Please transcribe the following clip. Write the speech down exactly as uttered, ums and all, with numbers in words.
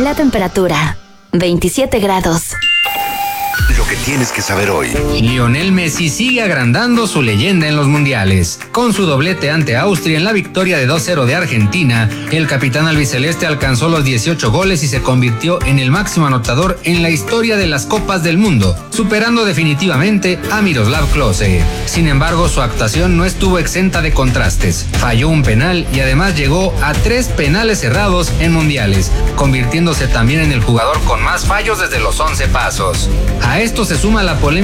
La temperatura, veintisiete grados. Lo que tienes que saber hoy. Lionel Messi sigue agrandando su leyenda en los mundiales. Con su doblete ante Austria en la victoria de dos cero de Argentina, el capitán albiceleste alcanzó los dieciocho goles y se convirtió en el máximo anotador en la historia de las Copas del Mundo, superando definitivamente a Miroslav Klose. Sin embargo, su actuación no estuvo exenta de contrastes. Falló un penal y además llegó a tres penales cerrados en mundiales, convirtiéndose también en el jugador con más fallos desde los once pasos. A esto se suma la polémica